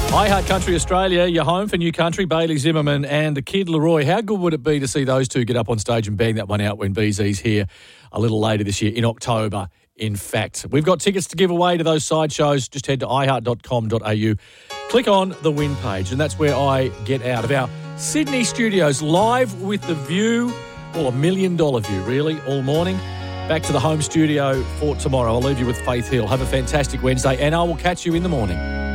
iHeart Country Australia, your home for New Country, Bailey Zimmerman and the Kid Leroy. How good would it be to see those two get up on stage and bang that one out when BZ's here a little later this year, in October, in fact. We've got tickets to give away to those side shows. Just head to iheart.com.au. Click on the win page, and that's where I get out of our Sydney studios, live with the view, well, $1 million view, really, all morning. Back to the home studio for tomorrow. I'll leave you with Faith Hill. Have a fantastic Wednesday, and I will catch you in the morning.